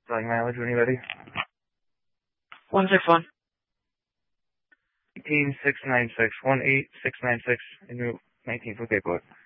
Selling mileage when you're ready. 161. 18696. 18696 in Route 19 for Capewood.